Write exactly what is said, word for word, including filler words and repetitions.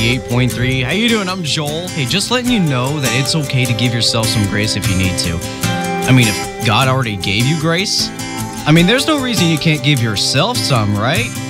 eight point three. How you doing? I'm Joel. Hey, just letting you know that it's okay to give yourself some grace if you need to. I mean, if God already gave you grace, I mean, there's no reason you can't give yourself some, right?